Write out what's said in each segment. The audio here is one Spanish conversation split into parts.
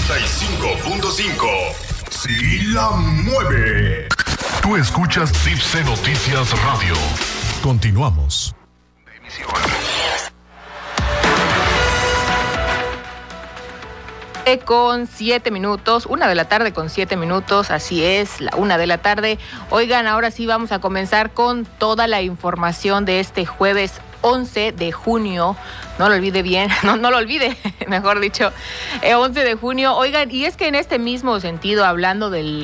95.5. Sí la mueve. Tú escuchas Tipsy Noticias Radio. Continuamos. Con 7 minutos, 1 de la tarde con 7 minutos, así es, la 1 de la tarde. Oigan, ahora sí vamos a comenzar con toda la información de este jueves 11 de junio, no lo olvide bien, no lo olvide, mejor dicho, 11 de junio. Oigan, y es que en este mismo sentido, hablando de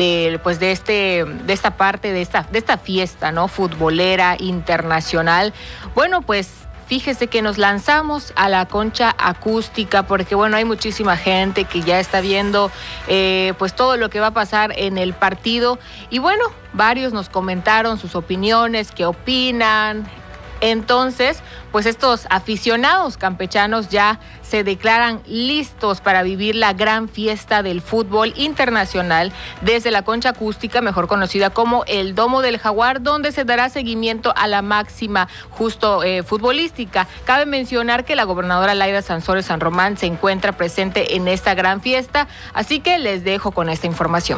esta fiesta, ¿no? Futbolera internacional, bueno, pues fíjese que nos lanzamos a la concha acústica porque, bueno, hay muchísima gente que ya está viendo pues todo lo que va a pasar en el partido y, bueno, varios nos comentaron sus opiniones, qué opinan. Entonces, pues estos aficionados campechanos ya se declaran listos para vivir la gran fiesta del fútbol internacional desde la concha acústica, mejor conocida como el Domo del Jaguar, donde se dará seguimiento a la máxima futbolística. Cabe mencionar que la gobernadora Laida Sansores San Román se encuentra presente en esta gran fiesta, así que les dejo con esta información.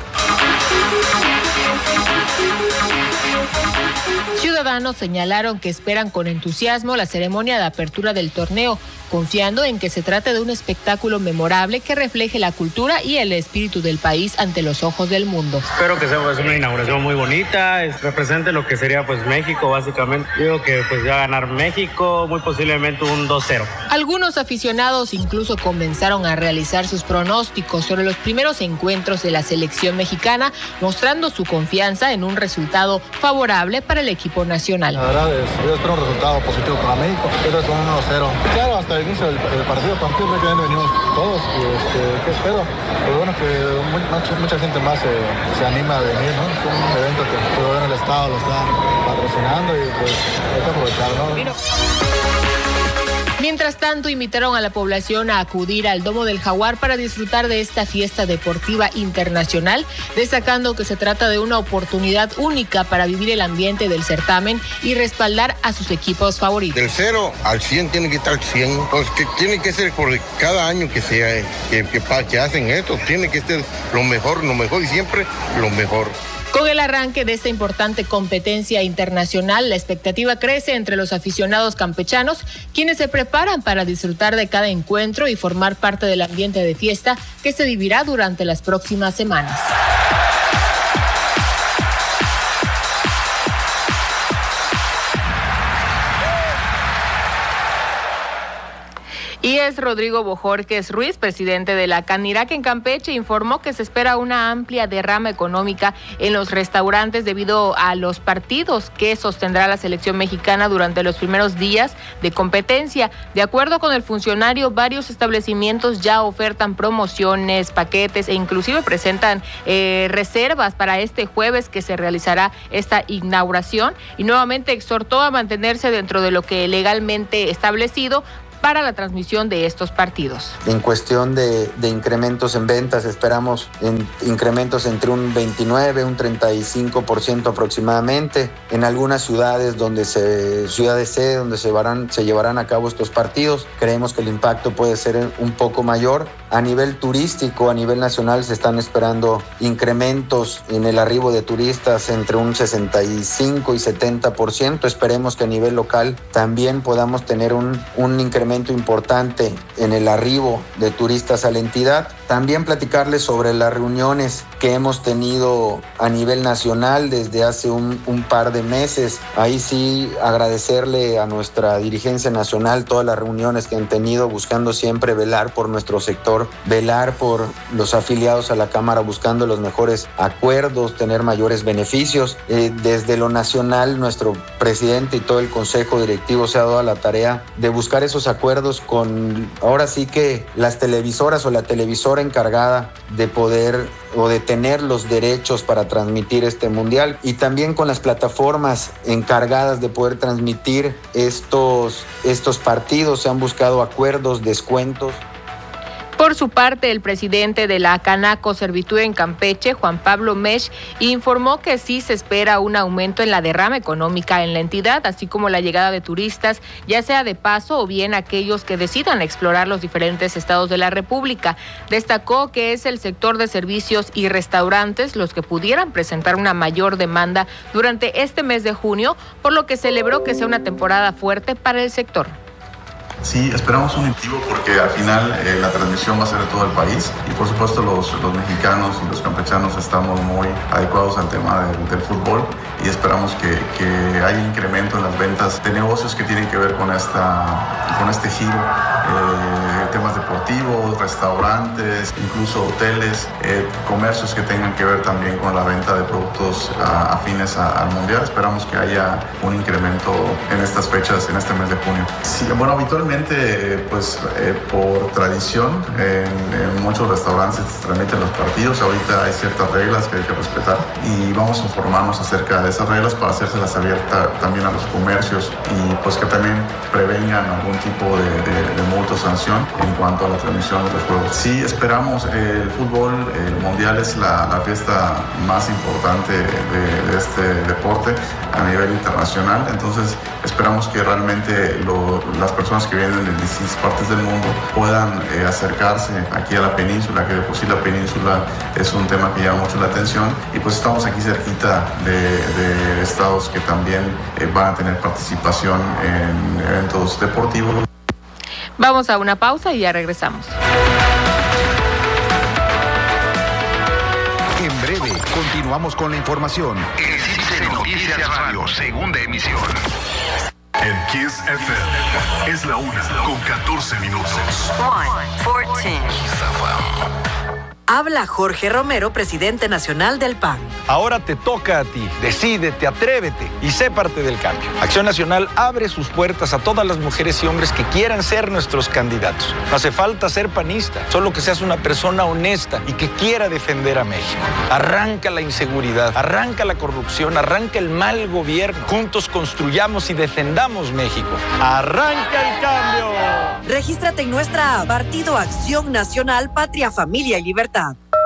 Ciudadanos señalaron que esperan con entusiasmo la ceremonia de apertura del torneo, confiando en que se trate de un espectáculo memorable que refleje la cultura y el espíritu del país ante los ojos del mundo. Espero que sea pues, una inauguración muy bonita, represente lo que sería pues México básicamente. Digo que pues va a ganar México, muy posiblemente un 2-0. Algunos aficionados incluso comenzaron a realizar sus pronósticos sobre los primeros encuentros de la selección mexicana, mostrando su confianza en un resultado favorable para el equipo nacional. La verdad yo espero un resultado positivo para México, pero con 1-0. Claro, hasta el inicio del partido venimos todos y ¿qué espero? Pues bueno, que mucha gente más se anima a venir, ¿no? Es un evento que el gobierno del estado lo está patrocinando y pues hay que aprovecharlo, ¿no? Mientras tanto, invitaron a la población a acudir al Domo del Jaguar para disfrutar de esta fiesta deportiva internacional, destacando que se trata de una oportunidad única para vivir el ambiente del certamen y respaldar a sus equipos favoritos. Del 0 al 100 tiene que estar 100, entonces que tiene que ser por cada año que sea que hacen esto, tiene que ser lo mejor y siempre lo mejor. Con el arranque de esta importante competencia internacional, la expectativa crece entre los aficionados campechanos, quienes se preparan para disfrutar de cada encuentro y formar parte del ambiente de fiesta que se vivirá durante las próximas semanas. Y es Rodrigo Bojorquez Ruiz, presidente de la Canirac en Campeche, informó que se espera una amplia derrama económica en los restaurantes debido a los partidos que sostendrá la selección mexicana durante los primeros días de competencia. De acuerdo con el funcionario, varios establecimientos ya ofertan promociones, paquetes e inclusive presentan reservas para este jueves que se realizará esta inauguración, y nuevamente exhortó a mantenerse dentro de lo que legalmente establecido para la transmisión de estos partidos. En cuestión de incrementos en ventas, esperamos incrementos entre un 29, un 35% aproximadamente. En algunas ciudades ciudades sede donde se llevarán a cabo estos partidos, creemos que el impacto puede ser un poco mayor. A nivel turístico, a nivel nacional, se están esperando incrementos en el arribo de turistas entre un 65 y 70%. Esperemos que a nivel local también podamos tener un incremento importante en el arribo de turistas a la entidad. También platicarles sobre las reuniones que hemos tenido a nivel nacional desde hace un par de meses. Ahí sí agradecerle a nuestra dirigencia nacional todas las reuniones que han tenido, buscando siempre velar por nuestro sector, velar por los afiliados a la Cámara, buscando los mejores acuerdos, tener mayores beneficios. Desde lo nacional, nuestro presidente y todo el consejo directivo se ha dado a la tarea de buscar esos acuerdos con, ahora sí que las televisoras o la televisora encargada de poder o de tener los derechos para transmitir este mundial, y también con las plataformas encargadas de poder transmitir estos partidos. Se han buscado acuerdos, descuentos. Por su parte, el presidente de la Canaco Servitud en Campeche, Juan Pablo Mesh, informó que sí se espera un aumento en la derrama económica en la entidad, así como la llegada de turistas, ya sea de paso o bien aquellos que decidan explorar los diferentes estados de la República. Destacó que es el sector de servicios y restaurantes los que pudieran presentar una mayor demanda durante este mes de junio, por lo que celebró que sea una temporada fuerte para el sector. Sí, esperamos un incentivo porque al final la transmisión va a ser de todo el país y por supuesto los mexicanos y los campechanos estamos muy adecuados al tema del fútbol y esperamos que haya incremento en las ventas de negocios que tienen que ver con este giro, temas deportivos, restaurantes, incluso hoteles, comercios que tengan que ver también con la venta de productos afines al mundial. Esperamos que haya un incremento en estas fechas, en este mes de junio. Sí, bueno, habitualmente por tradición en muchos restaurantes se transmiten los partidos. Ahorita hay ciertas reglas que hay que respetar y vamos a informarnos acerca de esas reglas para hacérselas abiertas también a los comercios y pues que también prevengan algún tipo de multa o sanción en cuanto a la transmisión de los juegos. Sí, esperamos el fútbol, el mundial es la fiesta más importante de este deporte a nivel internacional, entonces esperamos que realmente las personas que vienen de distintas partes del mundo puedan acercarse aquí a la península, que de por sí la península es un tema que llama mucho la atención y pues estamos aquí cerquita de estados que también van a tener participación en eventos deportivos. Vamos a una pausa y ya regresamos. En breve, continuamos con la información. En CICE Noticias Radio, segunda emisión. En Kiss FM es la 1:14. 1:14. Habla Jorge Romero, presidente nacional del PAN. Ahora te toca a ti. Decídete, atrévete y sé parte del cambio. Acción Nacional abre sus puertas a todas las mujeres y hombres que quieran ser nuestros candidatos. No hace falta ser panista, solo que seas una persona honesta y que quiera defender a México. Arranca la inseguridad, arranca la corrupción, arranca el mal gobierno. Juntos construyamos y defendamos México. ¡Arranca el cambio! Regístrate en nuestra app Partido Acción Nacional, Patria, Familia y Libertad.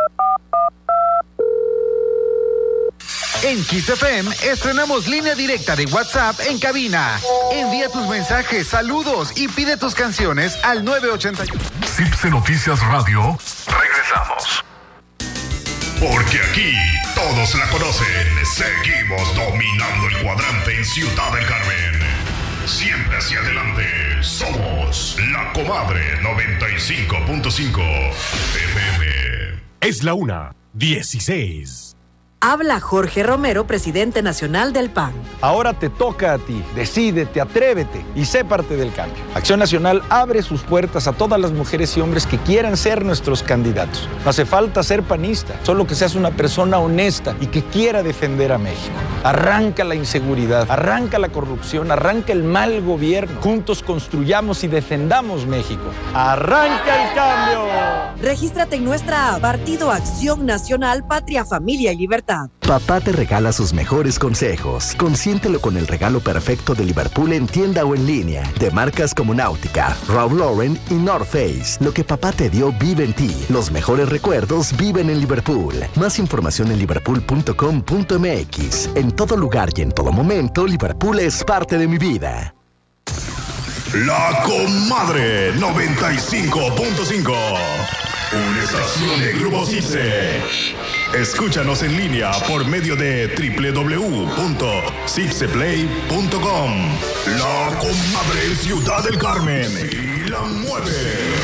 En Kiss FM estrenamos línea directa de WhatsApp en cabina. Envía tus mensajes, saludos y pide tus canciones al 981. CICE Noticias Radio. Regresamos. Porque aquí todos la conocen. Seguimos dominando el cuadrante en Ciudad del Carmen. Siempre hacia adelante. Somos La Comadre 95.5 FM. Es la 1:16. Habla Jorge Romero, presidente nacional del PAN. Ahora te toca a ti. Decídete, atrévete y sé parte del cambio. Acción Nacional abre sus puertas a todas las mujeres y hombres que quieran ser nuestros candidatos. No hace falta ser panista, solo que seas una persona honesta y que quiera defender a México. Arranca la inseguridad, arranca la corrupción, arranca el mal gobierno. Juntos construyamos y defendamos México. ¡Arranca el cambio! Regístrate en nuestra app Partido Acción Nacional, Patria, Familia y Libertad. Papá te regala sus mejores consejos. Consiéntelo con el regalo perfecto de Liverpool en tienda o en línea. De marcas como Náutica, Ralph Lauren y North Face. Lo que papá te dio vive en ti. Los mejores recuerdos viven en Liverpool. Más información en liverpool.com.mx. En todo lugar y en todo momento, Liverpool es parte de mi vida. La Comadre 95.5. Una estación de Grupo CICE. Escúchanos en línea por medio de www.cipseplay.com. La Comadre Ciudad del Carmen y la mueve.